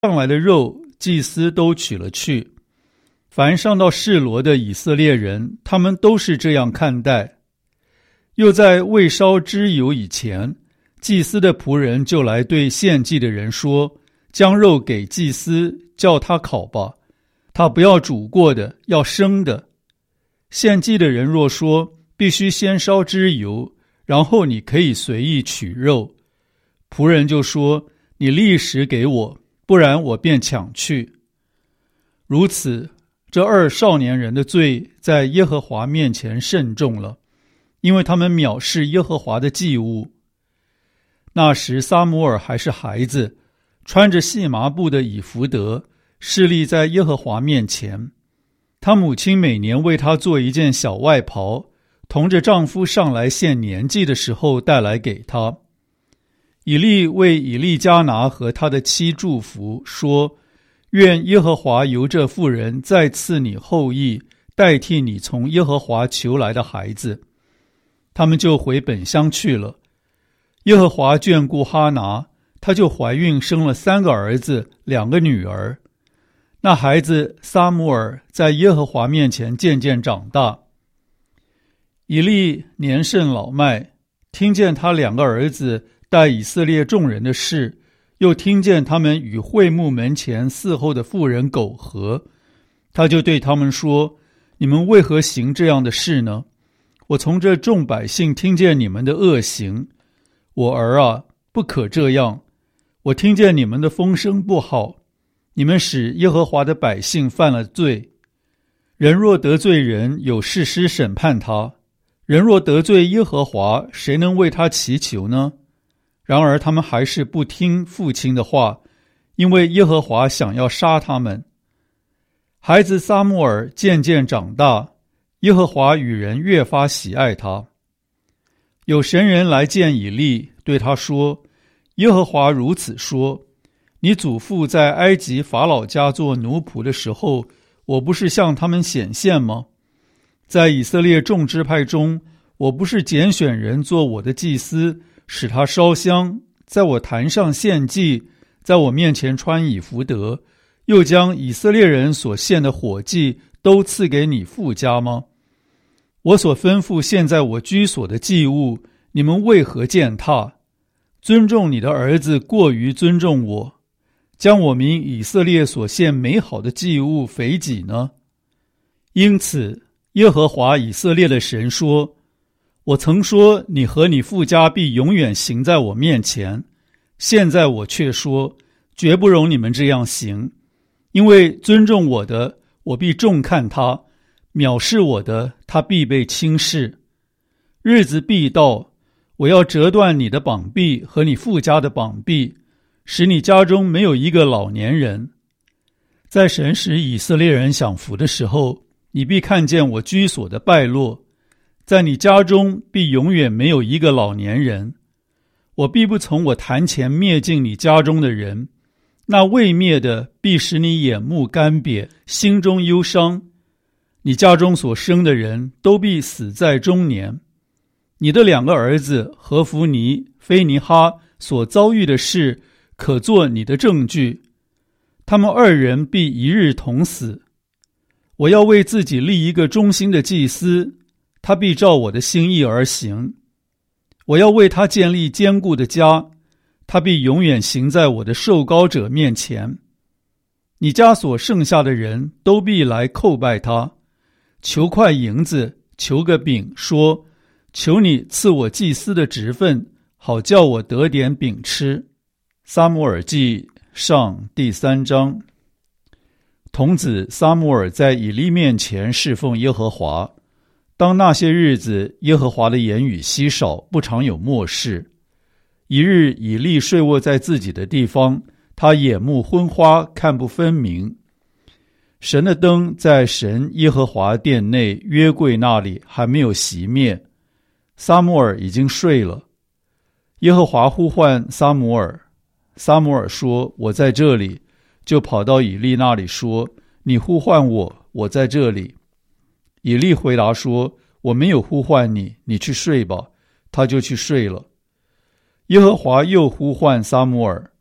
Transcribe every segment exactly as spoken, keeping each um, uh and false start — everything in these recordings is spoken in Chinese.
上来的肉，祭司都取了去。凡上到示罗的以色列人，他们都是这样看待。又在未烧脂油以前，祭司的仆人就来对献祭的人说，将肉给祭司，叫他烤吧，他不要煮过的，要生的。献祭的人若说，必须先烧脂油，然后你可以随意取肉，仆人就说，你立时给我，不然我便抢去。如此，这二少年人的罪在耶和华面前甚重了，因为他们藐视耶和华的祭物。那时撒母耳还是孩子，穿着细麻布的以弗得，侍立在耶和华面前。他母亲每年为他做一件小外袍，同着丈夫上来献年祭的时候带来给他。以利为以利加拿和他的妻祝福，说，愿耶和华由这妇人再赐你后裔，代替你从耶和华求来的孩子。他们就回本乡去了。耶和华眷顾哈拿，她就怀孕生了三个儿子，两个女儿。那孩子撒母耳在耶和华面前渐渐长大。以利年甚老迈，听见他两个儿子带以色列众人的事，又听见他们与会幕门前伺候的妇人苟合，他就对他们说，你们为何行这样的事呢？我从这众百姓听见你们的恶行，我儿啊，不可这样。我听见你们的风声不好，你们使耶和华的百姓犯了罪。人若得罪人，有士师审判他；人若得罪耶和华，谁能为他祈求呢？然而他们还是不听父亲的话，因为耶和华想要杀他们。孩子撒母耳渐渐长大，耶和华与人越发喜爱他。有神人来见以利，对他说，耶和华如此说，你祖父在埃及法老家做奴仆的时候，我不是向他们显现吗？在以色列众支派中，我不是拣选人做我的祭司，使他烧香，在我坛上献祭，在我面前穿以弗得，又将以色列人所献的火祭都赐给你父家吗？我所吩咐现在我居所的祭物，你们为何践踏？尊重你的儿子过于尊重我，将我民以色列所献美好的祭物肥己呢？因此耶和华以色列的神说，我曾说你和你父家必永远行在我面前，现在我却说，绝不容你们这样行。因为尊重我的，我必重看他；藐视我的，他必被轻视。日子必到，我要折断你的膀臂和你父家的膀臂，使你家中没有一个老年人。在神使以色列人享福的时候，你必看见我居所的败落，在你家中必永远没有一个老年人。我必不从我坛前灭尽你家中的人，那未灭的必使你眼目干瘪，心中忧伤。你家中所生的人都必死在中年。你的两个儿子何弗尼、菲尼哈所遭遇的事，可作你的证据。他们二人必一日同死。我要为自己立一个忠心的祭司，他必照我的心意而行。我要为他建立坚固的家，他必永远行在我的受膏者面前。你家所剩下的人都必来叩拜他，求块银子，求个饼，说，求你赐我祭司的职分，好叫我得点饼吃。撒母耳记上第三章。童子撒母耳在以利面前侍奉耶和华。当那些日子，耶和华的言语稀少，不常有默示。一日，以利睡卧在自己的地方，他眼目昏花，看不分明。神的灯在神耶和华殿内约柜那里还没有熄灭，撒母耳已经睡了。耶和华呼唤撒母耳，撒母耳说，我在这里，就跑到以利那里说，你呼唤我，我在这里。以利回答说，我没有呼唤你，你去睡吧。他就去睡了。耶和华又呼唤撒母耳，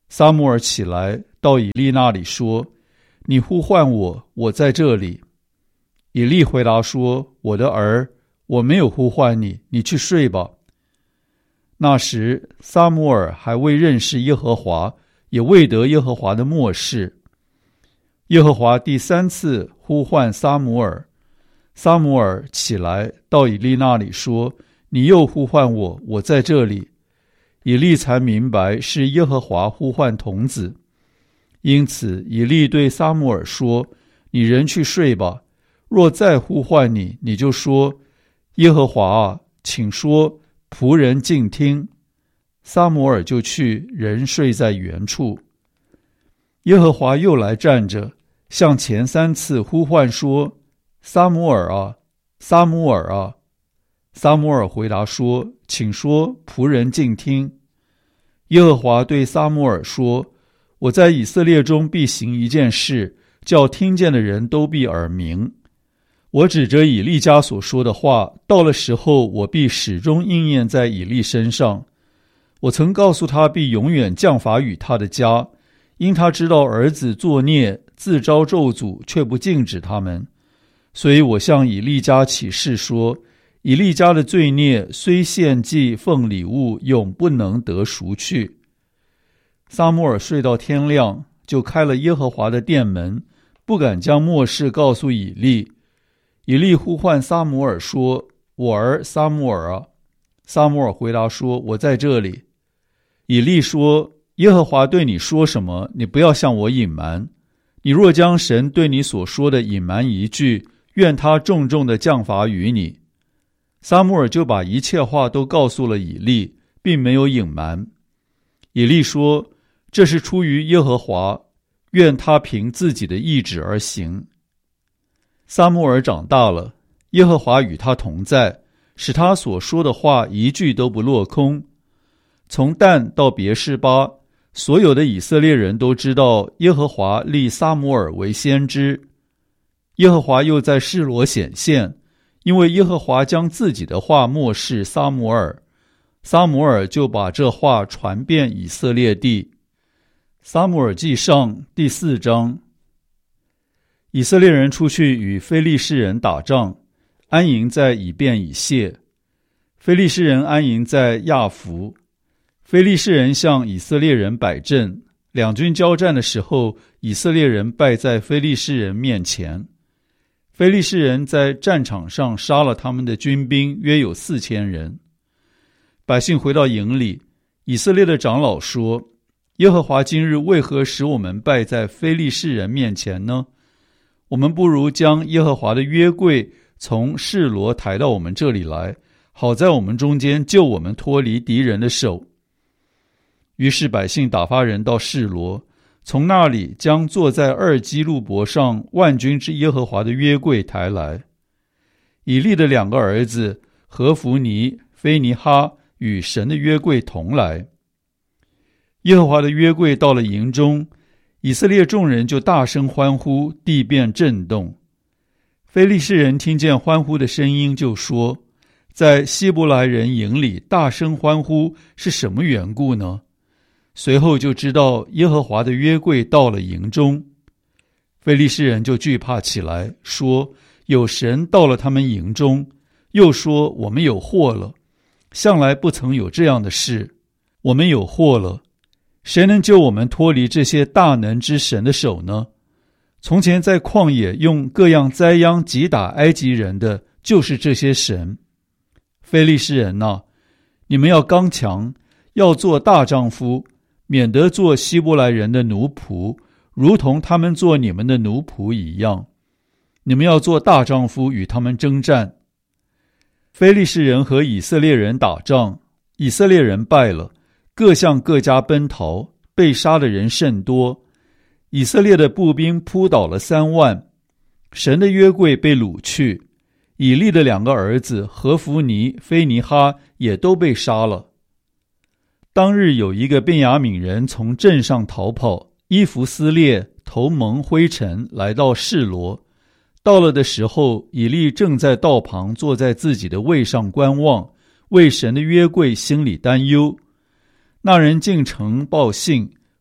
撒母耳起来到以利那里说：你呼唤我，我在这里。以利回答说：我的儿，我没有呼唤你，你去睡吧。那时撒母耳还未认识耶和华，也未得耶和华的默示。耶和华第三次呼唤撒母耳，撒母耳起来到以利那里说：你又呼唤我，我在这里。以利才明白是耶和华呼唤童子，因此以利对撒母耳说：你人去睡吧，若再呼唤你，你就说：耶和华啊，请说，仆人静听。撒母耳就去，人睡在原处。耶和华又来站着，向前三次呼唤说：撒母耳啊，撒母耳啊。撒母耳回答说：请说，仆人静听。耶和华对撒母耳说：我在以色列中必行一件事，叫听见的人都必耳鸣。我指着以利家所说的话，到了时候，我必始终应验在以利身上。我曾告诉他，必永远降罚与他的家，因他知道儿子作孽，自招咒诅，却不禁止他们。所以我向以利家起誓说：以利家的罪孽虽献祭奉礼物，永不能得赎去。撒母耳睡到天亮，就开了耶和华的殿门，不敢将默示告诉以利。以利呼唤撒母耳说：我儿撒母耳啊。撒母耳回答说：我在这里。以利说：耶和华对你说什么，你不要向我隐瞒。你若将神对你所说的隐瞒一句，愿他重重的降罚于你。撒母耳就把一切话都告诉了以利，并没有隐瞒。以利说：这是出于耶和华，愿他凭自己的意志而行。撒母耳长大了，耶和华与他同在，使他所说的话一句都不落空。从但到别是巴，所有的以色列人都知道耶和华立撒母耳为先知。耶和华又在示罗显现，因为耶和华将自己的话默示撒母耳，撒母耳就把这话传遍以色列地。撒母耳记上第四章。以色列人出去与非利士人打仗，安营在以便以谢。非利士人安营在亚弗。非利士人向以色列人摆阵，两军交战的时候，以色列人败在非利士人面前。非利士人在战场上杀了他们的军兵，约有四千人。百姓回到营里，以色列的长老说：耶和华今日为何使我们败在非利士人面前呢？我们不如将耶和华的约柜从示罗抬到我们这里来，好在我们中间救我们脱离敌人的手。于是百姓打发人到示罗，从那里将坐在二基路伯上万军之耶和华的约柜抬来。以利的两个儿子何弗尼、菲尼哈与神的约柜同来。耶和华的约柜到了营中，以色列众人就大声欢呼，地便震动。非利士人听见欢呼的声音，就说：在希伯来人营里大声欢呼是什么缘故呢？随后就知道耶和华的约柜到了营中。非利士人就惧怕起来，说：有神到了他们营中。又说：我们有祸了，向来不曾有这样的事，我们有祸了。谁能救我们脱离这些大能之神的手呢？从前在旷野用各样灾殃击打埃及人的，就是这些神。非利士人哪，你们要刚强，要做大丈夫，免得做希伯来人的奴仆，如同他们做你们的奴仆一样。你们要做大丈夫，与他们征战。非利士人和以色列人打仗，以色列人败了，各向各家奔逃，被杀的人甚多。以色列的步兵扑倒了三万，神的约柜被掳去。以利的两个儿子何弗尼、菲尼哈也都被杀了。当日有一个便雅悯人从镇上逃跑，衣服撕裂，头蒙灰尘，来到示罗。到了的时候，以利正在道旁坐在自己的位上观望，为神的约柜心里担忧。那人进城报信，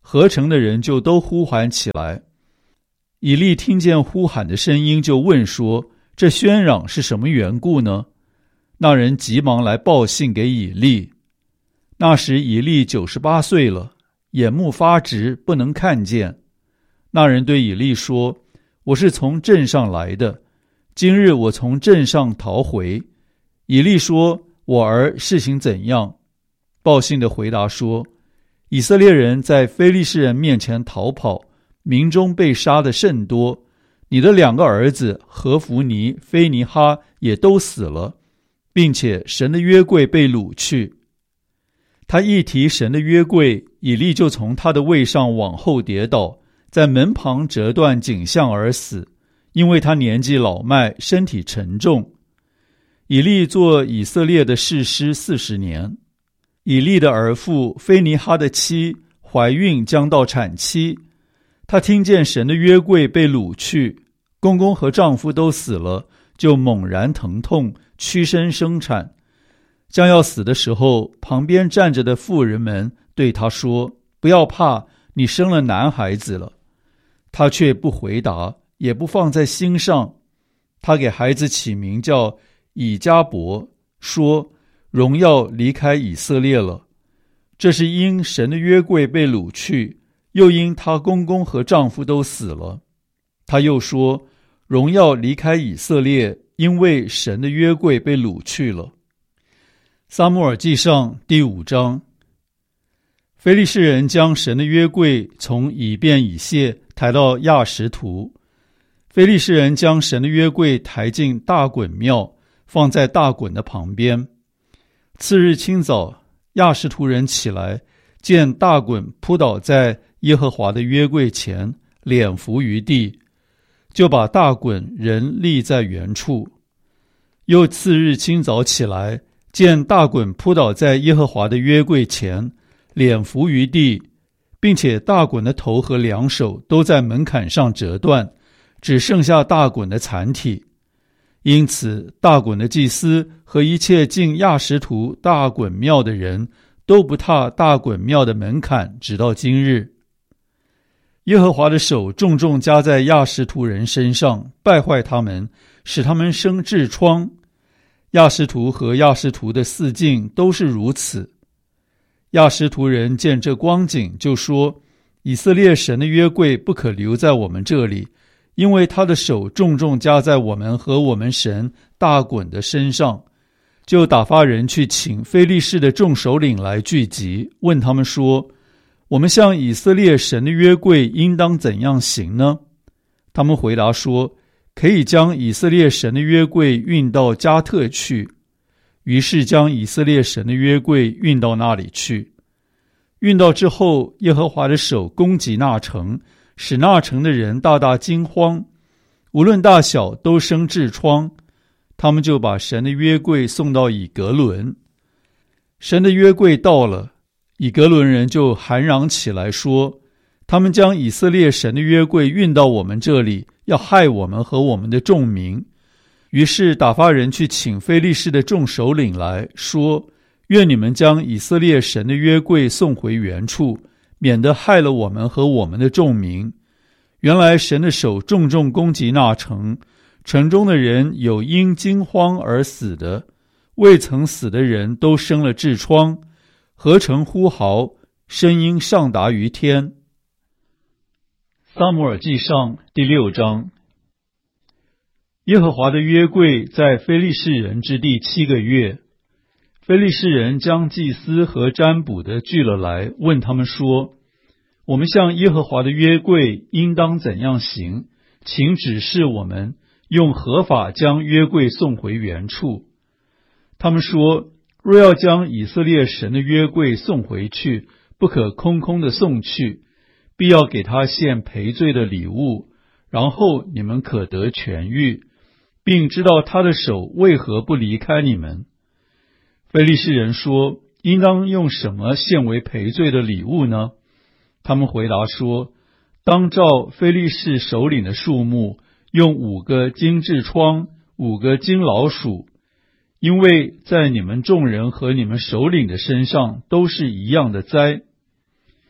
合城的人就都呼喊起来。以利听见呼喊的声音，就问说：这喧嚷是什么缘故呢？那人急忙来报信给以利。那时以利九十八岁了，眼目发直，不能看见。那人对以利说：我是从镇上来的，今日我从镇上逃回。以利说：我儿事情怎样？报信的回答说：以色列人在非利士人面前逃跑，民中被杀的甚多，你的两个儿子何弗尼、菲尼哈也都死了，并且神的约柜被掳去。他一提神的约柜，以利就从他的位上往后跌倒，在门旁折断颈项而死，因为他年纪老迈，身体沉重。以利做以色列的士师四十年。以利的儿妇菲尼哈的妻怀孕，将到产期，她听见神的约柜被掳去，公公和丈夫都死了，就猛然疼痛，屈身生产。将要死的时候，旁边站着的妇人们对她说：不要怕，你生了男孩子了。她却不回答，也不放在心上。她给孩子起名叫以迦伯，说：荣耀离开以色列了。这是因神的约柜被掳去，又因她公公和丈夫都死了。她又说：荣耀离开以色列，因为神的约柜被掳去了。撒母耳记上第五章。非利士人将神的约柜从以便以谢抬到亚实图。非利士人将神的约柜抬进大衮庙，放在大衮的旁边。次日清早，亚实图人起来，见大衮扑倒在耶和华的约柜前，脸伏于地，就把大衮人立在原处。又次日清早起来，见大衮扑倒在耶和华的约柜前，脸伏于地，并且大衮的头和两手都在门槛上折断，只剩下大衮的残体。因此大衮的祭司和一切进亚实图大衮庙的人都不踏大衮庙的门槛，直到今日。耶和华的手重重加在亚实图人身上，败坏他们，使他们生痔疮。亚实图和亚实图的四境都是如此。亚实图人见这光景，就说：以色列神的约柜不可留在我们这里，因为他的手重重加在我们和我们神大衮的身上。就打发人去请非利士的众首领来聚集，问他们说：我们向以色列神的约柜应当怎样行呢？他们回答说：可以将以色列神的约柜运到加特去。于是将以色列神的约柜运到那里去。运到之后，耶和华的手攻击那城，使那城的人大大惊慌，无论大小都生痔疮。他们就把神的约柜送到以革伦。神的约柜到了，以革伦人就喊嚷起来说：他们将以色列神的约柜运到我们这里，要害我们和我们的众民。于是打发人去请非利士的众首领来说：愿你们将以色列神的约柜送回原处，免得害了我们和我们的众民。原来神的手重重攻击那城，城中的人有因惊慌而死的，未曾死的人都生了痔疮，合城呼号，声音上达于天。撒母耳记上第六章。耶和华的约柜在非利士人之地七个月，非利士人将祭司和占卜的聚了来，问他们说：我们向耶和华的约柜应当怎样行？请指示我们，用何法将约柜送回原处。他们说：若要将以色列神的约柜送回去，不可空空的送去，必要给他献赔罪的礼物，然后你们可得痊愈，并知道他的手为何不离开你们。非利士人说：应当用什么献为赔罪的礼物呢？他们回答说：当照非利士首领的数目，用五个金痔疮，五个金老鼠，因为在你们众人和你们首领的身上都是一样的灾。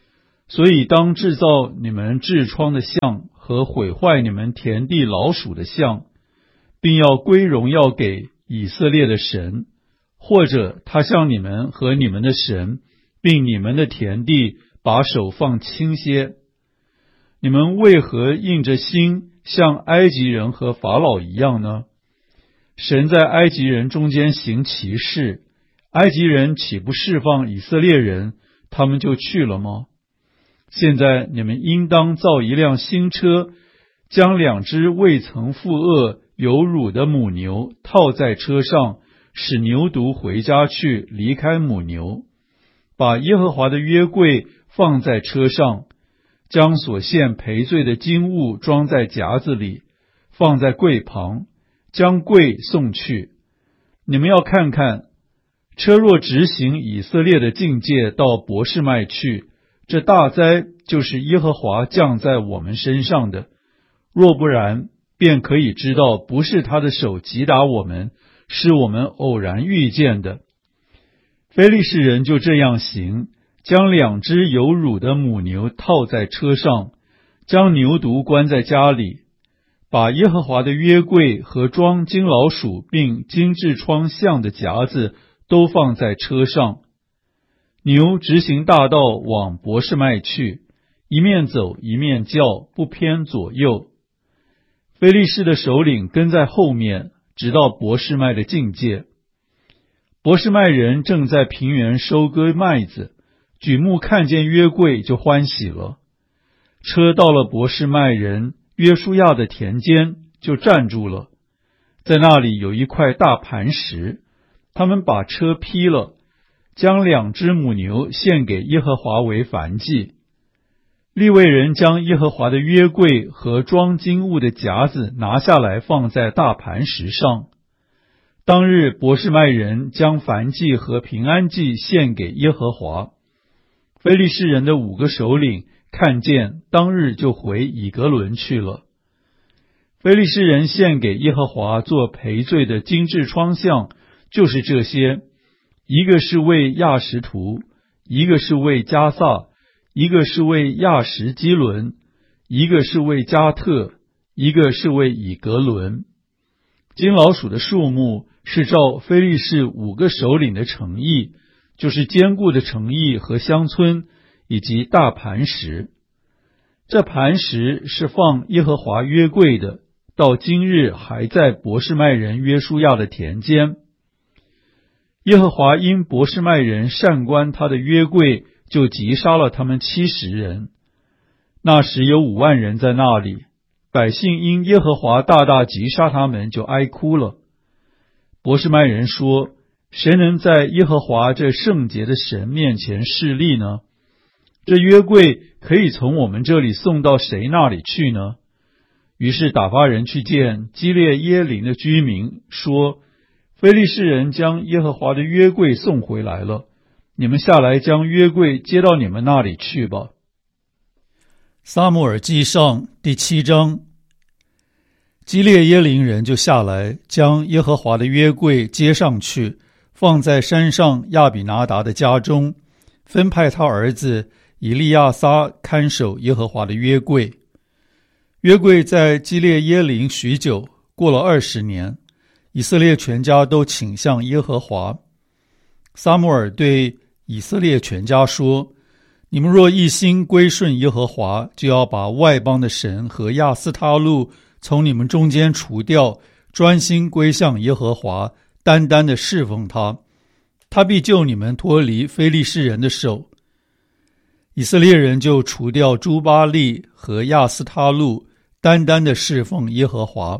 所以当制造你们痔疮的像和毁坏你们田地老鼠的像，并要归荣耀给以色列的神，或者他向你们和你们的神并你们的田地把手放轻些，你们为何硬着心像埃及人和法老一样呢？神在埃及人中间行奇事，埃及人岂不释放以色列人，他们就去了吗？现在你们应当造一辆新车，将两只未曾负轭有乳的母牛套在车上，使牛犊回家去，离开母牛，把耶和华的约柜放在车上，将所献赔罪的金物装在夹子里，放在柜旁，将柜送去。你们要看看，车若直行以色列的境界到伯示麦去，这大灾就是耶和华降在我们身上的，若不然，便可以知道不是他的手击打我们，是我们偶然遇见的。非利士人就这样行，将两只有乳的母牛套在车上，将牛犊关在家里，把耶和华的约柜和装金老鼠并金痔疮像的夹子都放在车上。牛直行大道往伯示麦去，一面走一面叫，不偏左右。非利士的首领跟在后面，直到伯示麦的境界。伯示麦人正在平原收割麦子，举目看见约柜就欢喜了。车到了伯示麦人约书亚的田间，就站住了。在那里有一块大磐石，他们把车劈了，将两只母牛献给耶和华为燔祭。利未人将耶和华的约柜和装金物的夹子拿下来，放在大磐石上。当日伯示麦人将燔祭和平安祭献给耶和华。非利士人的五个首领看见，当日就回以革伦去了。非利士人献给耶和华做赔罪的金痔疮像，就是这些：一个是为亚实图，一个是为加萨，一个是为亚实基伦，一个是为加特，一个是为以革伦。金老鼠的数目是照非利士五个首领的城邑，就是坚固的城邑和乡村，以及大磐石。这磐石是放耶和华约柜的，到今日还在伯示麦人约书亚的田间。耶和华因伯示麦人擅观他的约柜，就击杀了他们七十人。那时有五万人在那里，百姓因耶和华大大击杀他们，就哀哭了。伯示麦人说：谁能在耶和华这圣洁的神面前侍立呢？这约柜可以从我们这里送到谁那里去呢？于是打发人去见基列耶琳的居民，说：非利士人将耶和华的约柜送回来了，你们下来将约柜接到你们那里去吧。撒母耳记上第七章。基列耶琳人就下来，将耶和华的约柜接上去，放在山上亚比拿达的家中，分派他儿子以利亚撒看守耶和华的约柜。约柜在基列耶琳许久，过了二十年，以色列全家都倾向耶和华。撒母耳对以色列全家说：你们若一心归顺耶和华，就要把外邦的神和亚斯他路从你们中间除掉，专心归向耶和华，单单的侍奉他，他必救你们脱离非利士人的手。以色列人就除掉诸巴力和亚斯他路，单单的侍奉耶和华。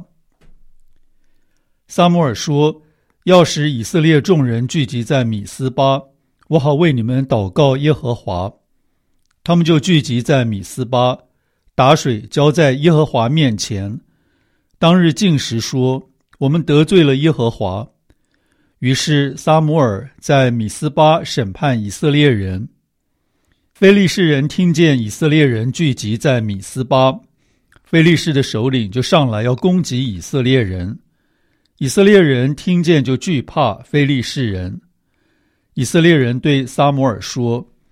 撒母耳说：要使以色列众人聚集在米斯巴，我好为你们祷告耶和华。他们就聚集在米斯巴，打水浇在耶和华面前。当日禁食说：我们得罪了耶和华。于是撒母耳在米斯巴审判以色列人。非利士人听见以色列人聚集在米斯巴，非利士的首领就上来要攻击以色列人。以色列人听见就惧怕非利士人。以色列人对撒母耳说：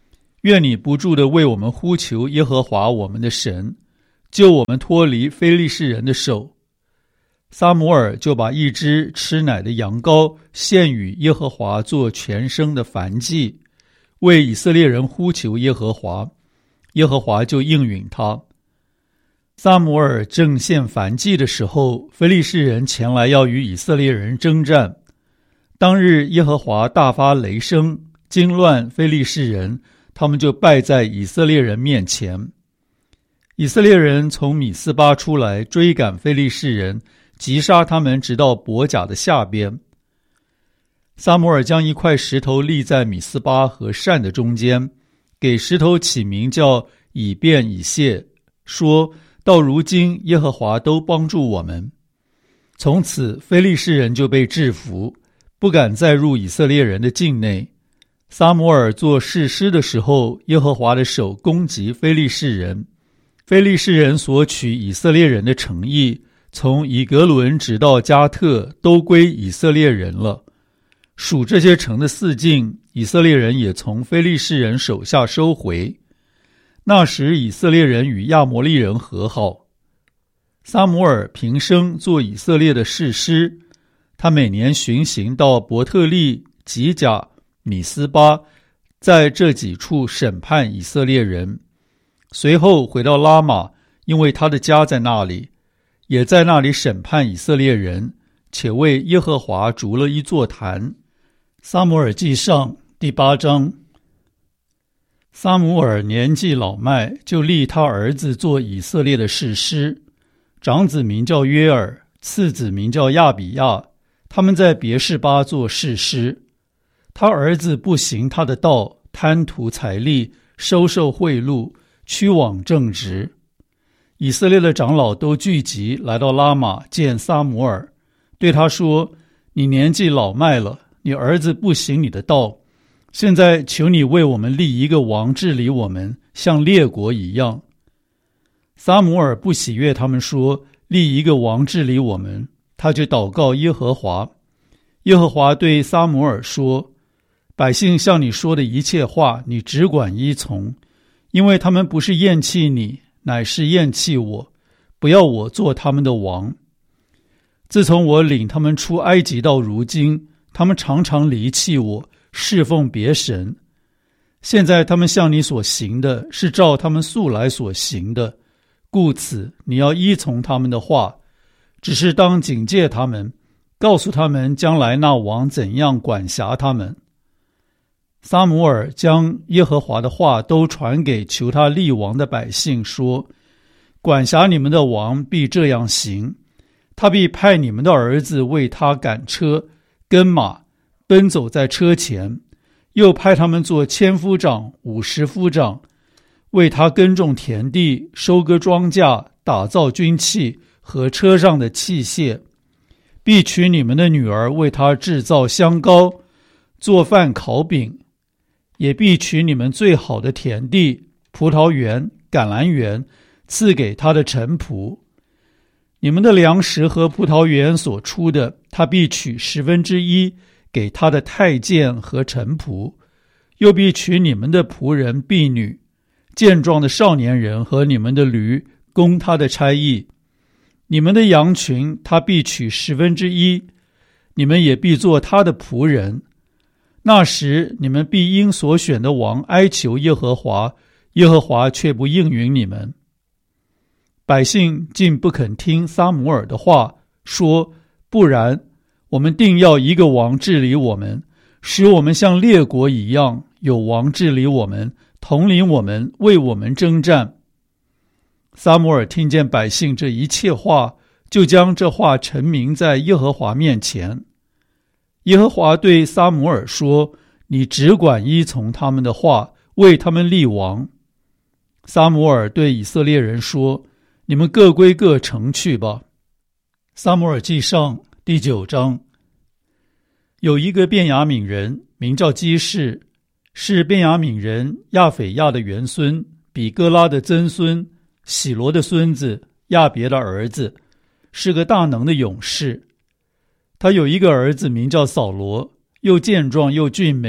愿你不住地为我们呼求耶和华我们的神，救我们脱离非利士人的手。撒母耳就把一只吃奶的羊羔献与耶和华做全牲的燔祭，为以色列人呼求耶和华，耶和华就应允他。撒母耳正献燔祭的时候，非利士人前来要与以色列人征战。当日耶和华大发雷声，惊乱非利士人，他们就败在以色列人面前。以色列人从米斯巴出来，追赶非利士人，击杀他们，直到伯甲的下边。撒母耳将一块石头立在米斯巴和善的中间，给石头起名叫以便以谢，说到如今耶和华都帮助我们。从此非利士人就被制服，不敢再入以色列人的境内。撒母耳做士师的时候，耶和华的手攻击非利士人，非利士人所取以色列人的城邑，从以格伦直到加特，都归以色列人了。属这些城的四境，以色列人也从非利士人手下收回。那时以色列人与亚摩利人和好。撒母耳平生做以色列的士师，他每年巡行到伯特利、吉甲、米斯巴，在这几处审判以色列人。随后回到拉玛，因为他的家在那里，也在那里审判以色列人，且为耶和华筑了一座坛。撒母耳记上第八章。撒母耳年纪老迈，就立他儿子做以色列的士师。长子名叫约尔，次子名叫亚比亚，他们在别是巴做士师。他儿子不行他的道，贪图财利，收受贿赂，屈枉正直。以色列的长老都聚集来到拉玛见撒母耳，对他说：你年纪老迈了，你儿子不行你的道，现在求你为我们立一个王治理我们，像列国一样。撒母耳不喜悦他们说立一个王治理我们，他就祷告耶和华。耶和华对撒母耳说：百姓向你说的一切话，你只管依从，因为他们不是厌弃你，乃是厌弃我，不要我做他们的王。自从我领他们出埃及到如今，他们常常离弃我，侍奉别神。现在他们向你所行的，是照他们素来所行的，故此你要依从他们的话，只是当警戒他们，告诉他们将来那王怎样管辖他们。撒母耳将耶和华的话都传给求他立王的百姓，说：管辖你们的王必这样行，他必派你们的儿子为他赶车跟马，奔走在车前，又派他们做千夫长、五十夫长，为他耕种田地，收割庄稼，打造军器和车上的器械。必娶你们的女儿为他制造香膏，做饭烤饼，也必取你们最好的田地、葡萄园、橄榄园，赐给他的臣仆。你们的粮食和葡萄园所出的，他必取十分之一给他的太监和臣仆，又必取你们的仆人婢女、健壮的少年人和你们的驴，供他的差役。你们的羊群他必取十分之一，你们也必做他的仆人。那时你们必因所选的王哀求耶和华，耶和华却不应允你们。百姓竟不肯听撒母耳的话，说：不然，我们定要一个王治理我们，使我们像列国一样，有王治理我们，统领我们，为我们征战。撒母耳听见百姓这一切话，就将这话陈明在耶和华面前。耶和华对撒母耳说：你只管依从他们的话，为他们立王。撒母耳对以色列人说：你们各归各城去吧。撒母耳记上第九章。有一个便雅悯人，名叫基士，是便雅悯人亚斐亚的元孙，比哥拉的曾孙，喜罗的孙子，亚别的儿子，是个大能的勇士。他有一个儿子名叫扫罗，又健壮又俊美，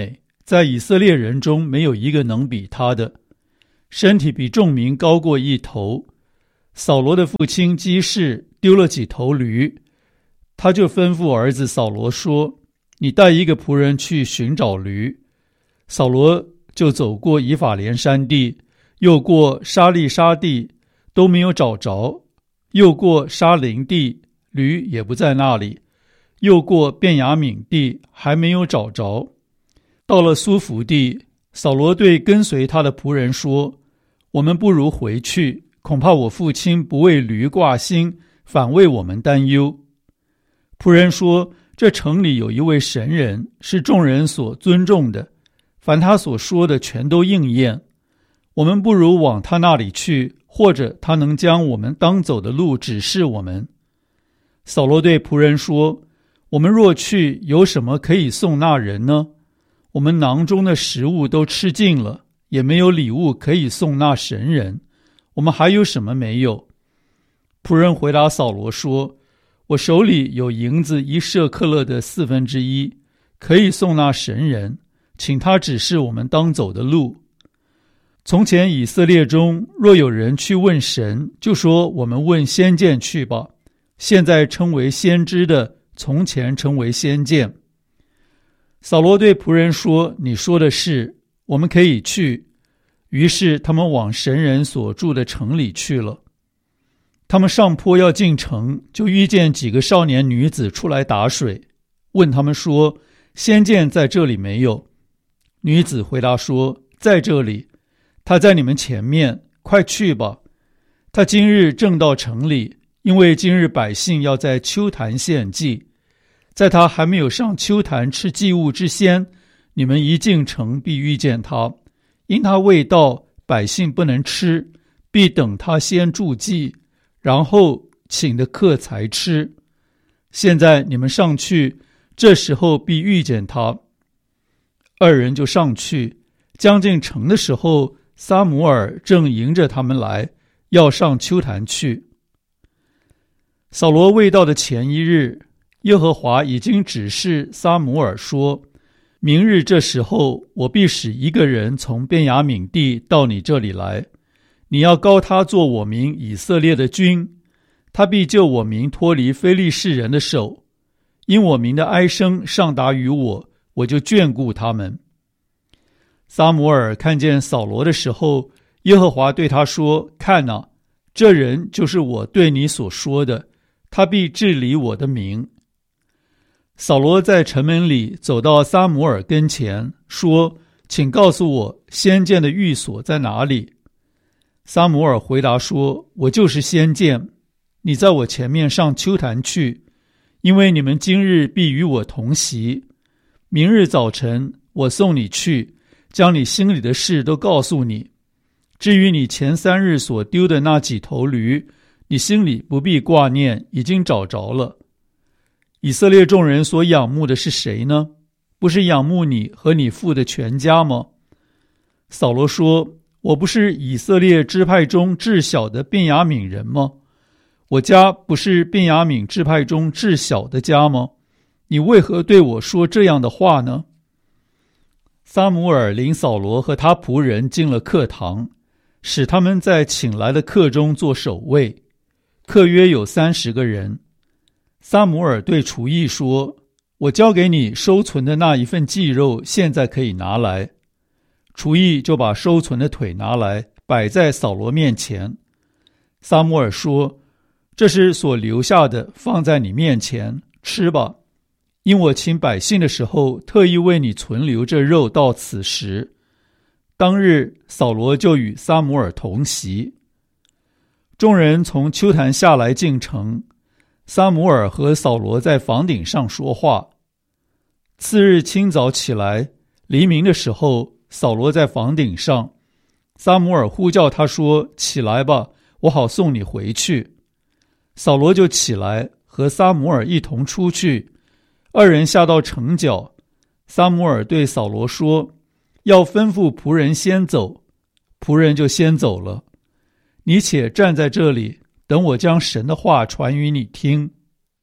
在以色列人中没有一个能比他的，身体比众民高过一头。扫罗的父亲基士丢了几头驴，他就吩咐儿子扫罗说，你带一个仆人去寻找驴。扫罗就走过以法莲山地，又过沙利沙地，都没有找着，又过沙林地，驴也不在那里，又过便雅悯地，还没有找着。到了苏弗地，扫罗对跟随他的仆人说，我们不如回去，恐怕我父亲不为驴挂心，反为我们担忧。仆人说，这城里有一位神人，是众人所尊重的，凡他所说的全都应验，我们不如往他那里去，或者他能将我们当走的路指示我们。扫罗对仆人说，我们若去，有什么可以送那人呢？我们囊中的食物都吃尽了，也没有礼物可以送那神人，我们还有什么没有？仆人回答扫罗说，我手里有银子一舍克勒的四分之一，可以送那神人，请他指示我们当走的路。从前以色列中若有人去问神，就说我们问先见去吧，现在称为先知的，从前称为先见。扫罗对仆人说，你说的是，我们可以去。于是他们往神人所住的城里去了。他们上坡要进城，就遇见几个少年女子出来打水，问他们说，先见在这里没有？女子回答说，在这里，他在你们前面，快去吧。他今日正到城里，因为今日百姓要在丘坛献祭，在他还没有上丘坛吃祭物之先，你们一进城必遇见他，因他未到，百姓不能吃，必等他先祝祭，然后请的客才吃。现在你们上去，这时候必遇见他。二人就上去，将近城的时候，撒母耳正迎着他们来，要上丘坛去。扫罗未到的前一日，耶和华已经指示撒母耳说，明日这时候，我必使一个人从便雅悯地到你这里来，你要膏他做我民以色列的君，他必救我民脱离非利士人的手，因我民的哀声上达于我，我就眷顾他们。撒母耳看见扫罗的时候，耶和华对他说，看哪，这人就是我对你所说的，他必治理我的民。扫罗在城门里走到撒母耳跟前，说，请告诉我先见的寓所在哪里？撒母耳回答说，我就是先见，你在我前面上丘坛去，因为你们今日必与我同席，明日早晨我送你去，将你心里的事都告诉你。至于你前三日所丢的那几头驴，你心里不必挂念，已经找着了。以色列众人所仰慕的是谁呢？不是仰慕你和你父的全家吗？扫罗说，我不是以色列支派中至小的便雅悯人吗？我家不是便雅悯支派中至小的家吗？你为何对我说这样的话呢？撒母耳领扫罗和他仆人进了客堂，使他们在请来的客中做守卫，客约有三十个人。撒母耳对厨役说，我交给你收存的那一份祭肉，现在可以拿来。厨役就把收存的腿拿来，摆在扫罗面前。撒母耳说，这是所留下的，放在你面前，吃吧。因我请百姓的时候，特意为你存留这肉到此时。当日扫罗就与撒母耳同席。众人从丘坛下来进城，撒母耳和扫罗在房顶上说话。次日清早起来，黎明的时候，扫罗在房顶上，撒母耳呼叫他说，起来吧，我好送你回去。扫罗就起来，和撒母耳一同出去。二人下到城角，撒母耳对扫罗说，要吩咐仆人先走。仆人就先走了。你且站在这里，等我将神的话传于你听。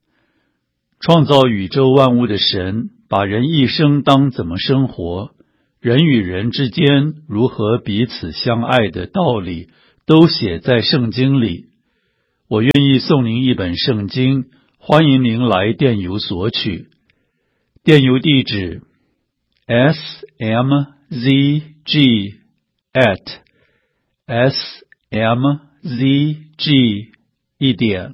创造宇宙万物的神，把人一生当怎么生活， 人与人之间如何彼此相爱的道理都写在圣经里。我愿意送您一本圣经，欢迎您来电邮索取。电邮地址 s m z g at s m z g 一点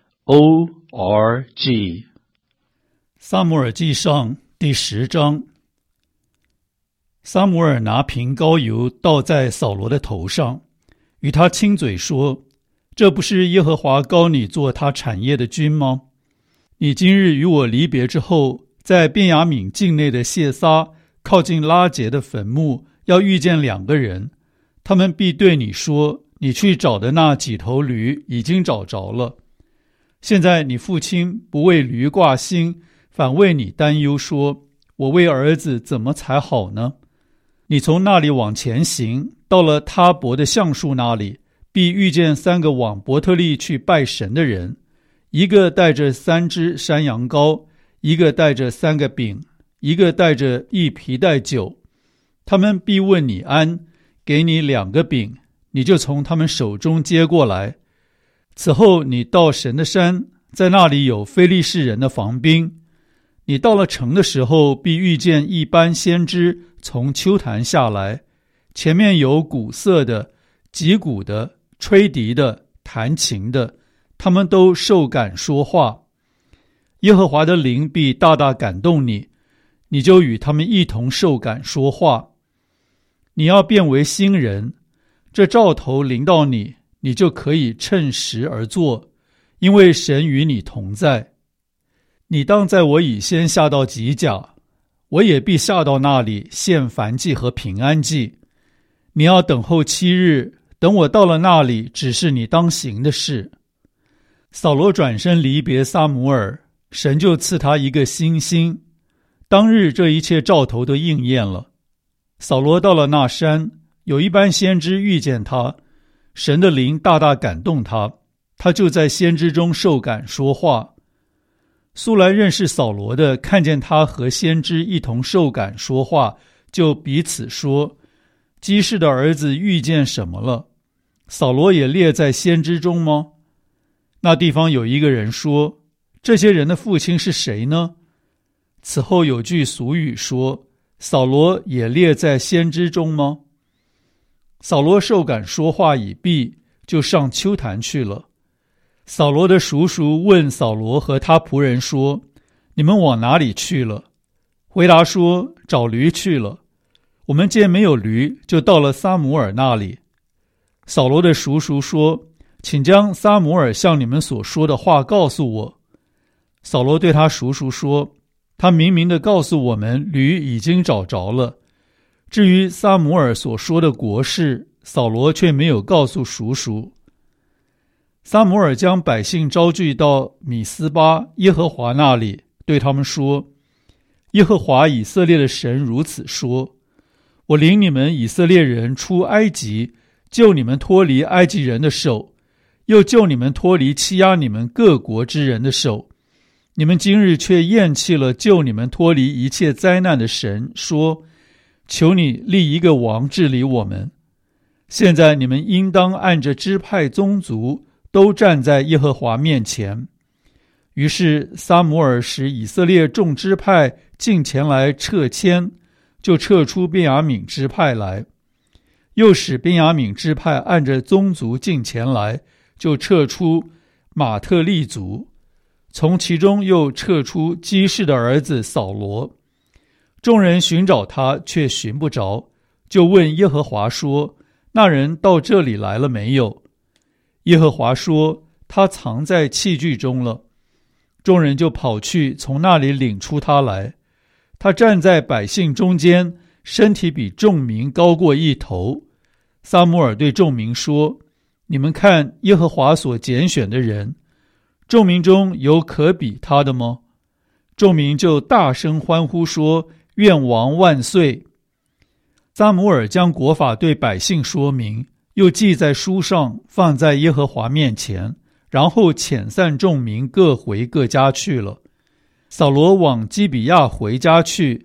o r g。 撒母耳记上第十章。撒母耳拿瓶膏油倒在扫罗的头上，与他亲嘴说：这不是耶和华膏你做他产业的君吗？你今日与我离别之后，在便雅悯境内的谢撒靠近拉结的坟墓，要遇见两个人，他们必对你说：你去找的那几头驴已经找着了。现在你父亲不为驴挂心，反为你担忧，说：我为儿子怎么才好呢？你从那里往前行，到了他伯的橡树那里，必遇见三个往伯特利去拜神的人，一个带着三只山羊羔，一个带着三个饼，一个带着一皮带酒。他们必问你安，给你两个饼，你就从他们手中接过来。此后你到神的山，在那里有非利士人的防兵。你到了城的时候，必遇见一班先知从丘坛下来，前面有鼓瑟的、击鼓的、吹笛的、弹琴的，他们都受感说话。耶和华的灵必大大感动你，你就与他们一同受感说话。你要变为新人，这兆头临到你，你就可以趁时而做，因为神与你同在。你当在我以先下到吉甲，我也必下到那里献燔祭和平安祭。你要等候七日，等我到了那里，指示你当行的事。扫罗转身离别撒母耳，神就赐他一个新心。当日这一切兆头都应验了。扫罗到了那山，有一班先知遇见他，神的灵大大感动他，他就在先知中受感说话。素来认识扫罗的，看见他和先知一同受感说话，就彼此说：基士的儿子遇见什么了？扫罗也列在先知中吗？那地方有一个人说：这些人的父亲是谁呢？此后有句俗语说：扫罗也列在先知中吗？扫罗受感说话已毕，就上丘坛去了。扫罗的叔叔问扫罗和他仆人说：你们往哪里去了？回答说：找驴去了。我们见没有驴，就到了撒母耳那里。扫罗的叔叔说：请将撒母耳向你们所说的话告诉我。扫罗对他叔叔说：他明明地告诉我们，驴已经找着了。至于撒母耳所说的国事，扫罗却没有告诉叔叔。撒母耳将百姓招聚到米斯巴耶和华那里，对他们说：耶和华以色列的神如此说：我领你们以色列人出埃及，救你们脱离埃及人的手，又救你们脱离欺压你们各国之人的手。你们今日却厌弃了救你们脱离一切灾难的神，说：求你立一个王治理我们。现在你们应当按着支派宗族都站在耶和华面前。于是撒母耳使以色列众支派进前来撤迁，就撤出便雅悯支派来；又使便雅悯支派按着宗族进前来，就撤出马特利族，从其中又撤出基士的儿子扫罗。众人寻找他，却寻不着，就问耶和华说：那人到这里来了没有？耶和华说：他藏在器具中了。众人就跑去，从那里领出他来。他站在百姓中间，身体比众民高过一头。撒母耳对众民说：你们看耶和华所拣选的人，众民中有可比他的吗？众民就大声欢呼说：愿王万岁！撒母耳将国法对百姓说明，又记在书上，放在耶和华面前，然后遣散众民，各回各家去了。扫罗往基比亚回家去，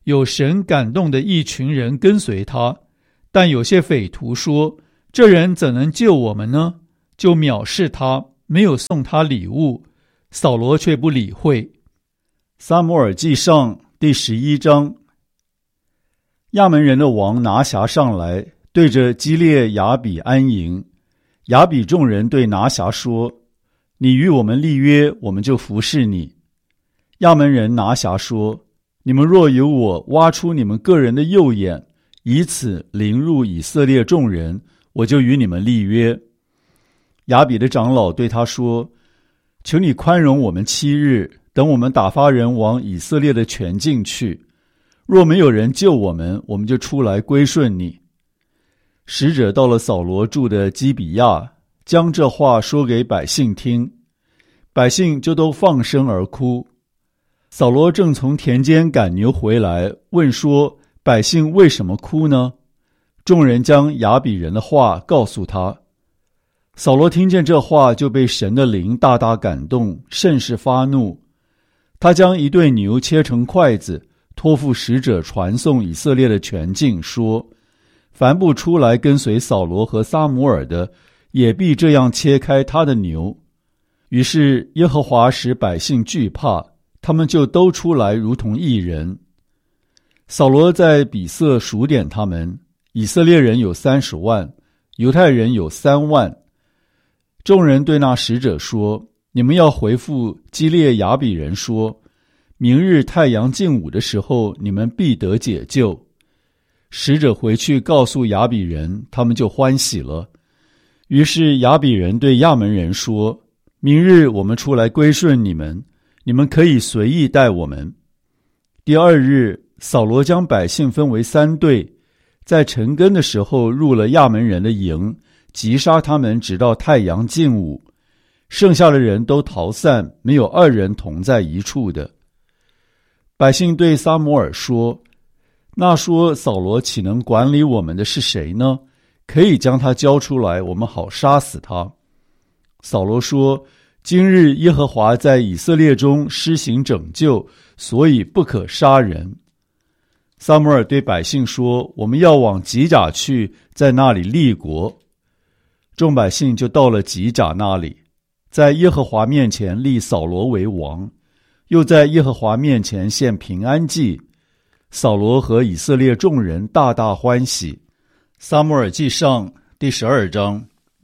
有神感动的一群人跟随他，但有些匪徒说，这人怎能救我们呢？就藐视他，没有送他礼物。扫罗却不理会。 撒母耳记上第十一章，亚门人的王拿辖上来，对着基列雅比安营。雅比众人对拿辖说，你与我们立约，我们就服侍你。亚门人拿辖说，你们若由我挖出你们个人的右眼，以此凌辱以色列众人，我就与你们立约。雅比的长老对他说，求你宽容我们七日，等我们打发人往以色列的全境去。若没有人救我们，我们就出来归顺你。使者到了扫罗住的基比亚，将这话说给百姓听，百姓就都放声而哭。扫罗正从田间赶牛回来，问说，百姓为什么哭呢？众人将雅比人的话告诉他。扫罗听见这话，就被神的灵大大感动，甚是发怒。他将一对牛切成筷子，托付使者传送以色列的全境，说，凡不出来跟随扫罗和撒母耳的，也必这样切开他的牛。于是耶和华使百姓惧怕，他们就都出来如同一人。扫罗在比色数点他们，以色列人有三十万，犹太人有三万。众人对那使者说，你们要回复基列雅比人说，明日太阳近午的时候，你们必得解救。使者回去告诉雅比人，他们就欢喜了。于是雅比人对亚门人说，明日我们出来归顺你们，你们可以随意待我们。第二日，扫罗将百姓分为三队，在晨更的时候入了亚门人的营，击杀他们，直到太阳近午。剩下的人都逃散，没有二人同在一处的。百姓对撒母耳说，那说扫罗岂能管理我们的是谁呢？可以将他交出来，我们好杀死他。扫罗说，今日耶和华在以色列中施行拯救，所以不可杀人。撒母耳对百姓说，我们要往吉甲去，在那里立国。众百姓就到了吉甲那里，在耶和华面前立扫罗为王，又在耶和华面前献平安祭。扫罗和以色列众人大大欢喜。撒母耳记上第十二章。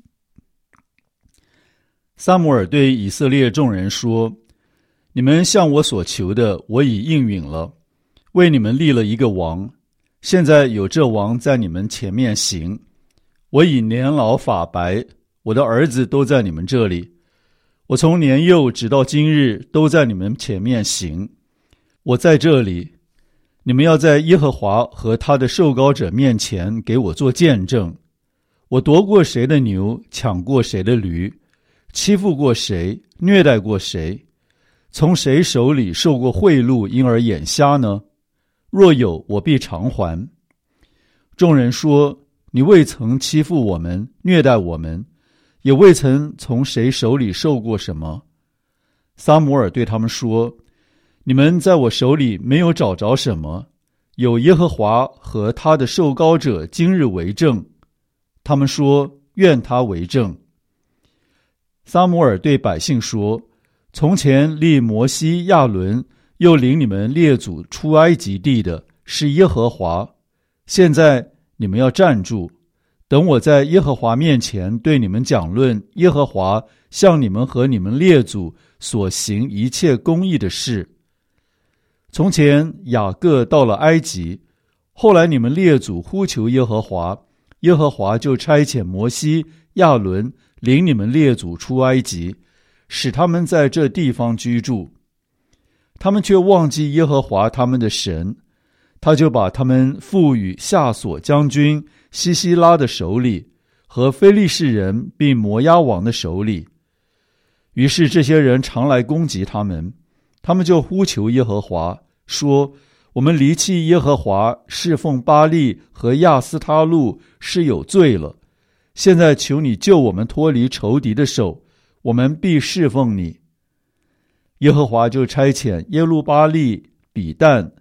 撒母耳对以色列众人说，你们向我所求的，我已应允了，为你们立了一个王。现在有这王在你们前面行。我已年老发白，我的儿子都在你们这里。我从年幼直到今日，都在你们前面行。我在这里，你们要在耶和华和他的受膏者面前给我做见证。我夺过谁的牛，抢过谁的驴，欺负过谁，虐待过谁，从谁手里受过贿赂，因而眼瞎呢？若有，我必偿还。众人说，你未曾欺负我们，虐待我们，也未曾从谁手里受过什么。撒母耳对他们说，你们在我手里没有找着什么，有耶和华和他的受膏者今日为证。他们说，愿他为证。撒母耳对百姓说，从前立摩西、亚伦，又领你们列祖出埃及地的是耶和华。现在你们要站住，等我在耶和华面前对你们讲论耶和华向你们和你们列祖所行一切公义的事。从前雅各到了埃及，后来你们列祖呼求耶和华，耶和华就差遣摩西、亚伦领你们列祖出埃及，使他们在这地方居住。他们却忘记耶和华他们的神，他就把他们赋予夏索将军西西拉的手里，和非利士人并摩押王的手里。于是这些人常来攻击他们，他们就呼求耶和华，说，我们离弃耶和华，侍奉巴力和亚斯他路，是有罪了。现在求你救我们脱离仇敌的手，我们必侍奉你。耶和华就差遣耶路巴力、比但、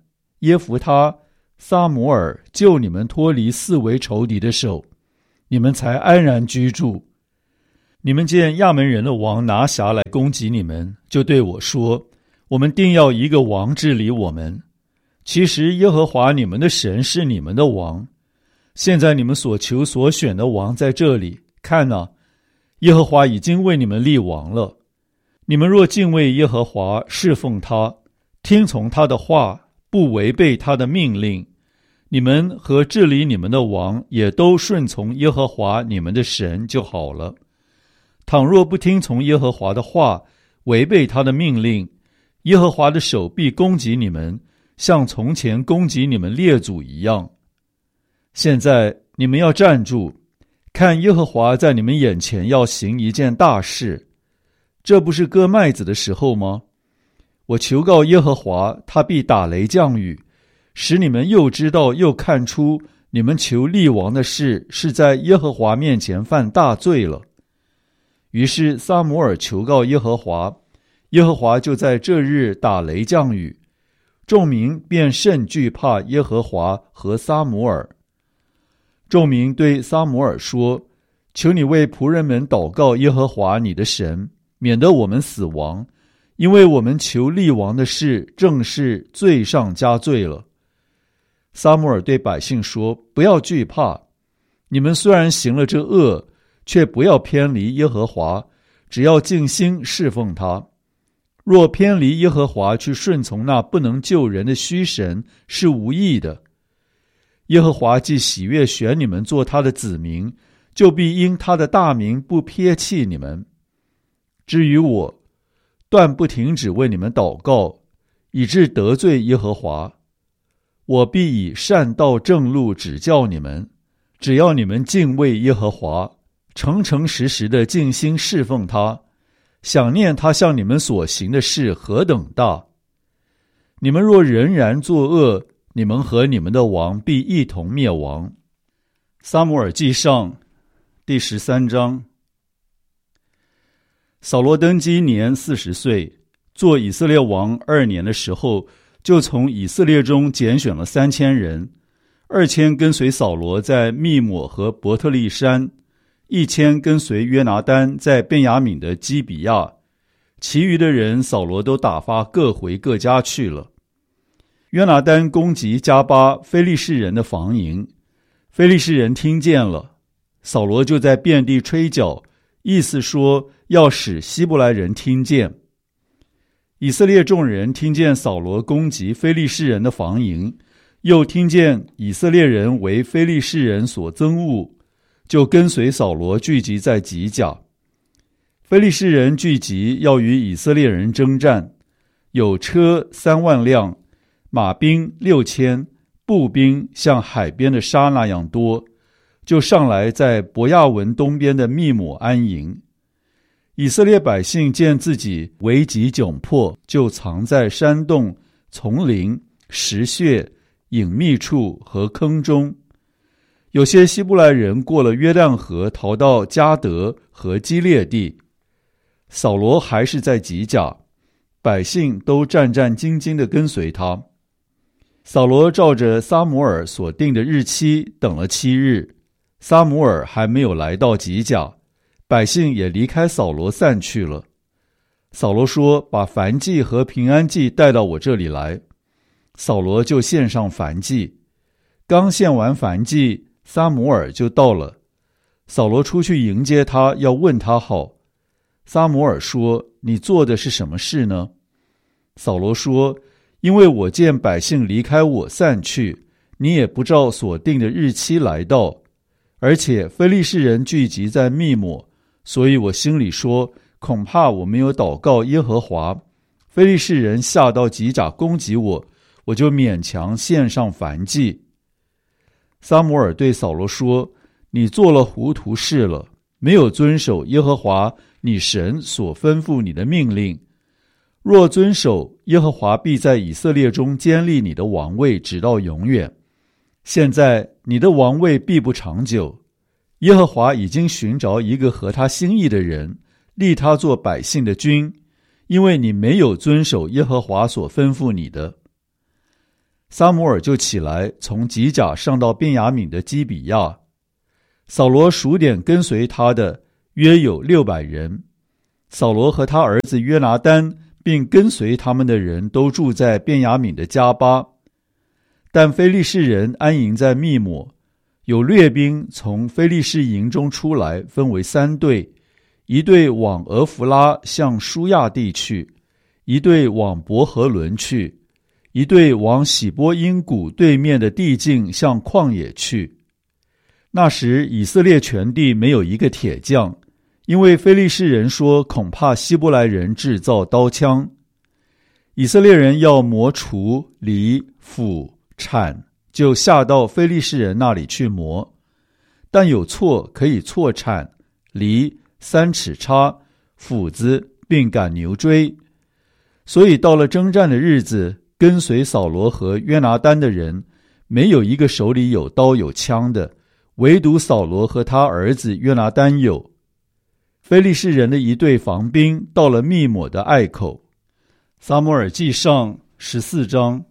耶弗他、撒母耳救你们脱离四围仇敌的手，你们才安然居住。你们见亚门人的王拿辖来攻击你们，就对我说，我们定要一个王治理我们。其实耶和华你们的神是你们的王。现在你们所求所选的王在这里，看哪，耶和华已经为你们立王了。你们若敬畏耶和华，侍奉他，听从他的话，不违背他的命令，你们和治理你们的王也都顺从耶和华你们的神就好了。倘若不听从耶和华的话，违背他的命令，耶和华的手必攻击你们，像从前攻击你们列祖一样。现在你们要站住，看耶和华在你们眼前要行一件大事。这不是割麦子的时候吗？我求告耶和华，他必打雷降雨，使你们又知道又看出，你们求立王的事是在耶和华面前犯大罪了。于是撒母耳求告耶和华，耶和华就在这日打雷降雨，众民便甚惧怕耶和华和撒母耳。众民对撒母耳说，求你为仆人们祷告耶和华你的神，免得我们死亡，因为我们求立王的事正是罪上加罪了。撒母耳对百姓说，不要惧怕，你们虽然行了这恶，却不要偏离耶和华，只要尽心侍奉他。若偏离耶和华去顺从那不能救人的虚神，是无益的。耶和华既喜悦选你们做他的子民，就必因他的大名不撇弃你们。至于我，断不停止为你们祷告，以致得罪耶和华。我必以善道正路指教你们，只要你们敬畏耶和华，诚诚实实的尽心侍奉他，想念他向你们所行的事何等大。你们若仍然作恶，你们和你们的王必一同灭亡。撒母耳记上第十三章。扫罗登基年四十岁，做以色列王二年的时候，就从以色列中拣选了三千人，二千跟随扫罗在密抹和伯特利山，一千跟随约拿单在便雅悯的基比亚，其余的人扫罗都打发各回各家去了。约拿单攻击加巴非利士人的防营，非利士人听见了，扫罗就在遍地吹角，意思说要使希伯来人听见。以色列众人听见扫罗攻击非利士人的防营，又听见以色列人为非利士人所憎恶，就跟随扫罗聚集在吉甲。非利士人聚集要与以色列人征战，有车三万辆，马兵六千，步兵像海边的沙那样多，就上来在伯亚文东边的密抹安营。以色列百姓见自己危急窘迫，就藏在山洞、丛林、石穴、隐秘处和坑中。有些希伯来人过了约旦河，逃到迦得和基列地。扫罗还是在吉甲，百姓都战战兢兢地跟随他。扫罗照着撒母耳所定的日期等了七日，撒母耳还没有来到吉甲，百姓也离开扫罗散去了。扫罗说，把燔祭和平安祭带到我这里来。扫罗就献上燔祭，刚献完燔祭，撒母耳就到了。扫罗出去迎接他，要问他好。撒母耳说，你做的是什么事呢？扫罗说，因为我见百姓离开我散去，你也不照所定的日期来到，而且非利士人聚集在密抹，所以我心里说，恐怕我没有祷告耶和华，非利士人下到吉甲攻击我，我就勉强献上燔祭。撒母耳对扫罗说，你做了糊涂事了，没有遵守耶和华你神所吩咐你的命令。若遵守，耶和华必在以色列中坚立你的王位，直到永远。现在你的王位必不长久，耶和华已经寻找一个合他心意的人，立他做百姓的君，因为你没有遵守耶和华所吩咐你的。 撒母耳就起来，从吉甲上到便雅悯的基比亚。扫罗数点跟随他的约有六百人。扫罗和他儿子约拿单并跟随他们的人都住在便雅悯的迦巴。但非利士人安营在密抹，有掠兵从非利士营中出来，分为三队，一队往俄弗拉向舒亚地去，一队往伯和伦去，一队往喜波因谷对面的地境向旷野去。那时以色列全地没有一个铁匠，因为非利士人说恐怕希伯来人制造刀枪。以色列人要磨锄、犁、斧、铲，就下到非利士人那里去磨，但有锉可以锉铲、犁、三尺叉、斧子并赶牛追。所以到了征战的日子，跟随扫罗和约拿单的人没有一个手里有刀有枪的，唯独扫罗和他儿子约拿单有。非利士人的一队防兵到了密抹的隘口。撒母耳记上十四章。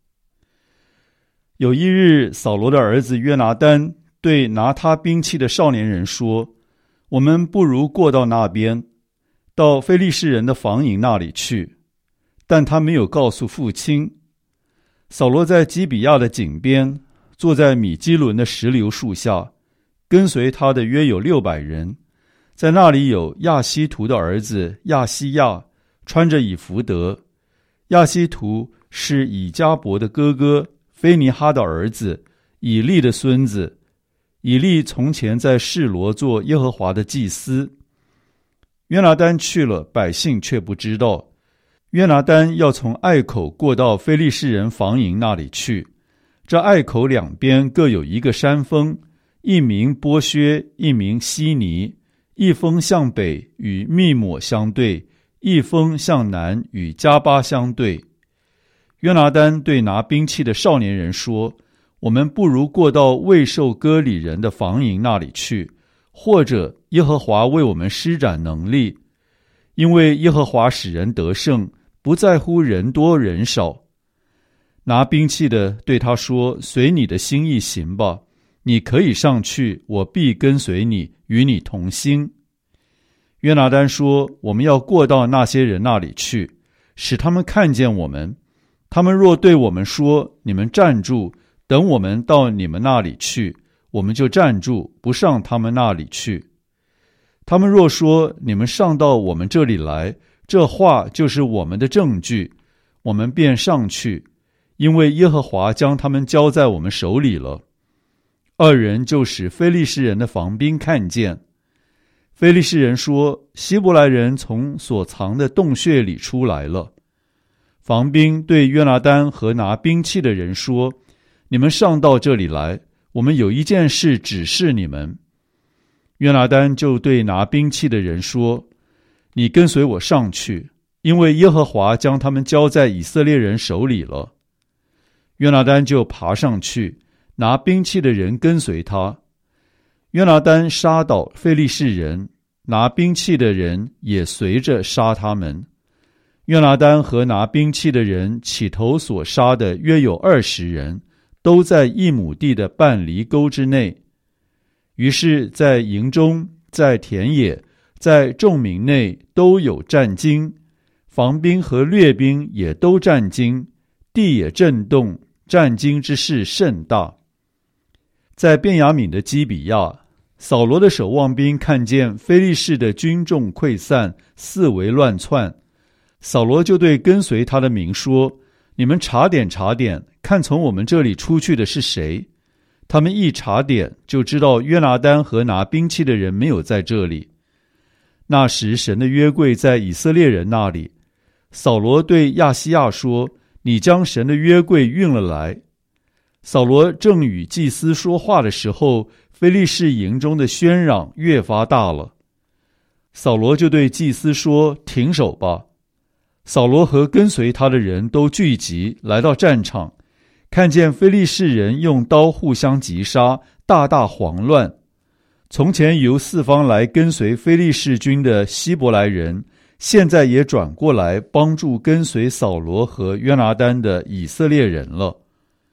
有一日，扫罗的儿子约拿单对拿他兵器的少年人说，我们不如过到那边，到非利士人的防营那里去。但他没有告诉父亲。扫罗在基比亚的井边，坐在米基伦的石榴树下，跟随他的约有六百人。在那里有亚希图的儿子亚西亚，穿着以弗得。亚希图是以迦伯的哥哥，菲尼哈的儿子，以利的孙子。以利从前在示罗做耶和华的祭司。约拿单去了，百姓却不知道。约拿单要从隘口过到非利士人防营那里去。这隘口两边各有一个山峰，一名波薛，一名西尼。一峰向北与密抹相对，一峰向南与迦巴相对。约拿单对拿兵器的少年人说，我们不如过到未受割礼人的防营那里去，或者耶和华为我们施展能力，因为耶和华使人得胜，不在乎人多人少。拿兵器的对他说，随你的心意行吧，你可以上去，我必跟随你，与你同心。约拿单说，我们要过到那些人那里去，使他们看见我们。他们若对我们说，你们站住，等我们到你们那里去，我们就站住，不上他们那里去。他们若说，你们上到我们这里来，这话就是我们的证据，我们便上去，因为耶和华将他们交在我们手里了。二人就使非利士人的防兵看见。非利士人说，希伯来人从所藏的洞穴里出来了。防兵对约拿单和拿兵器的人说，你们上到这里来，我们有一件事指示你们。约拿单就对拿兵器的人说，你跟随我上去，因为耶和华将他们交在以色列人手里了。约拿单就爬上去，拿兵器的人跟随他。约拿单杀倒非利士人，拿兵器的人也随着杀他们。约拿单和拿兵器的人起头所杀的约有二十人，都在一亩地的半犁沟之内。于是在营中，在田野，在众民内都有战惊，防兵和掠兵也都战惊，地也震动，战惊之事甚大。在便雅悯的基比亚，扫罗的守望兵看见非利士的军众溃散，四围乱窜。扫罗就对跟随他的民说，你们查点查点，看从我们这里出去的是谁。他们一查点，就知道约拿单和拿兵器的人没有在这里。那时神的约柜在以色列人那里。扫罗对亚西亚说，你将神的约柜运了来。扫罗正与祭司说话的时候，非利士营中的喧嚷越发大了。扫罗就对祭司说，停手吧。扫罗和跟随他的人都聚集来到战场，看见非利士人用刀互相击杀，大大慌乱。从前由四方来跟随非利士军的希伯来人，现在也转过来帮助跟随扫罗和约拿单的以色列人了。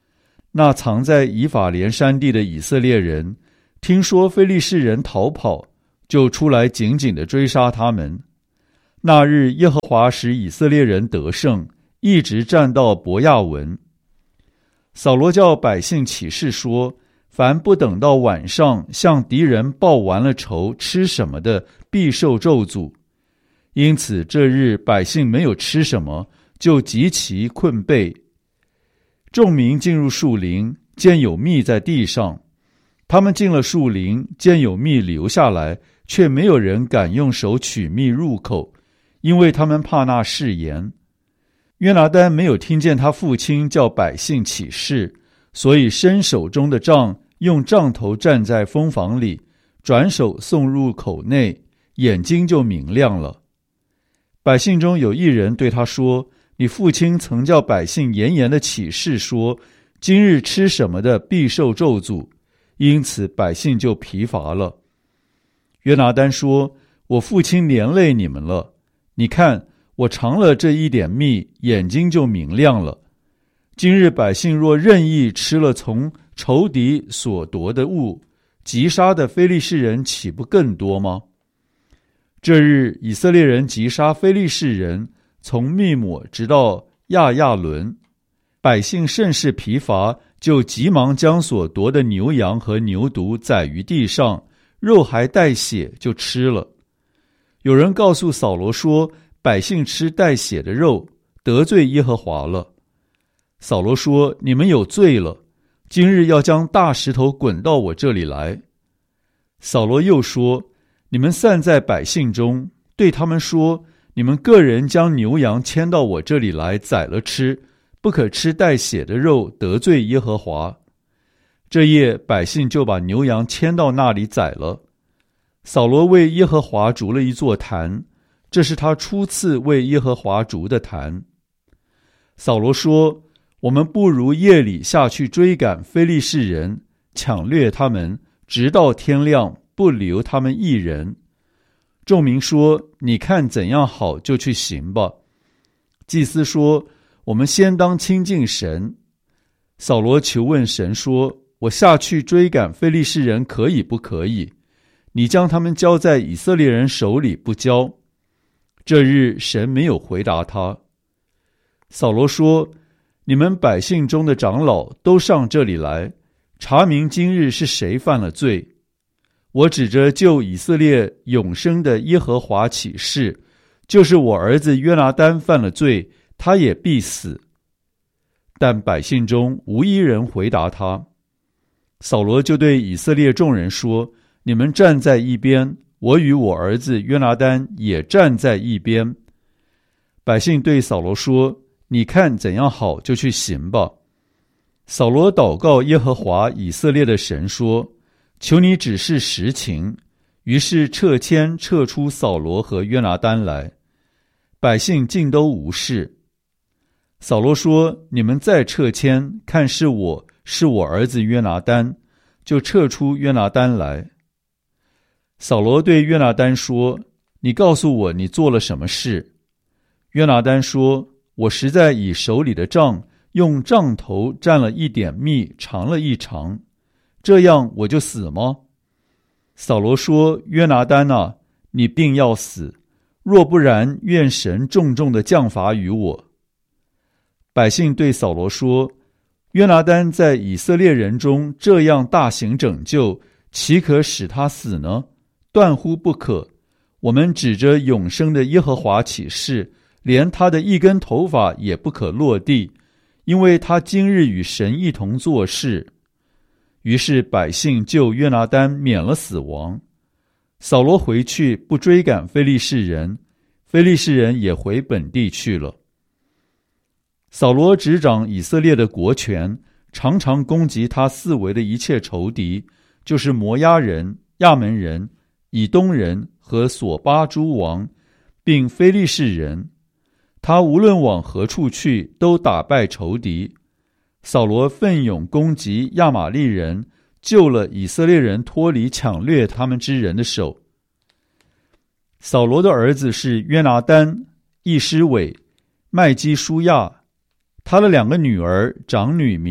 那藏在以法莲山地的以色列人，听说非利士人逃跑，就出来紧紧地追杀他们。那日耶和华使以色列人得胜，一直战到伯亚文。扫罗叫百姓起誓说，凡不等到晚上向敌人报完了仇，吃什么的，必受咒诅。因此这日百姓没有吃什么，就极其困惫。众民进入树林，见有蜜在地上，他们进了树林，见有蜜留下来，却没有人敢用手取蜜入口，因为他们怕那誓言。约拿单没有听见他父亲叫百姓起誓，所以伸手中的杖，用杖头站在蜂房里，转手送入口内，眼睛就明亮了。百姓中有一人对他说，你父亲曾叫百姓严严的起誓说，今日吃什么的必受咒诅，因此百姓就疲乏了。约拿单说，我父亲连累你们了，你看我尝了这一点蜜，眼睛就明亮了。今日百姓若任意吃了从仇敌所夺的物，击杀的非利士人岂不更多吗？这日以色列人击杀非利士人，从密抹直到亚亚伦，百姓甚是疲乏，就急忙将所夺的牛羊和牛犊宰于地上，肉还带血，就吃了。有人告诉扫罗说，百姓吃带血的肉，得罪耶和华了。扫罗说，你们有罪了，今日要将大石头滚到我这里来。扫罗又说，你们散在百姓中，对他们说，你们个人将牛羊牵到我这里来宰了吃，不可吃带血的肉，得罪耶和华。这夜百姓就把牛羊牵到那里宰了。扫罗为耶和华筑了一座坛，这是他初次为耶和华筑的坛。扫罗说，我们不如夜里下去追赶非利士人，抢掠他们，直到天亮，不留他们一人。众民说，你看怎样好，就去行吧。祭司说，我们先当亲近神。扫罗求问神说，我下去追赶非利士人可以不可以？你将他们交在以色列人手里不交？这日神没有回答他。扫罗说，你们百姓中的长老都上这里来，查明今日是谁犯了罪。我指着救以色列永生的耶和华起誓，就是我儿子约拿单犯了罪，他也必死。但百姓中无一人回答他。扫罗就对以色列众人说，你们站在一边，我与我儿子约拿单也站在一边。百姓对扫罗说，你看怎样好，就去行吧。扫罗祷告耶和华以色列的神说，求你指示实情。于是撤迁撤出扫罗和约拿单来，百姓尽都无事。扫罗说，你们再撤迁，看是我是我儿子约拿单，就撤出约拿单来。扫罗对约拿单说，你告诉我你做了什么事？约拿单说，我实在以手里的杖，用杖头蘸了一点蜜，尝了一尝，这样我就死吗？扫罗说，约拿单啊，你定要死，若不然，愿神重重的降罚于我。百姓对扫罗说，约拿单在以色列人中这样大行拯救，岂可使他死呢？断乎不可。我们指着永生的耶和华起誓，连他的一根头发也不可落地，因为他今日与神一同做事。于是百姓救约拿单免了死亡。扫罗回去不追赶非利士人，非利士人也回本地去了。扫罗执掌以色列的国权，常常攻击他四围的一切仇敌，就是摩押人、亚门人、以东人和索巴诸王，并非利士人。他无论往何处去，都打败仇敌。扫罗奋勇攻击亚玛利人，救了以色列人脱离抢掠他们之人的手。扫罗的儿子是约拿单、易施伟、麦基舒亚，他的两个女儿长女名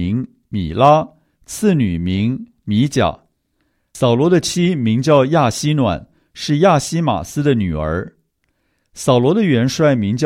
米拉，次女名米甲。扫罗的妻名叫亚希暖，是亚希马斯的女儿。扫罗的元帅名叫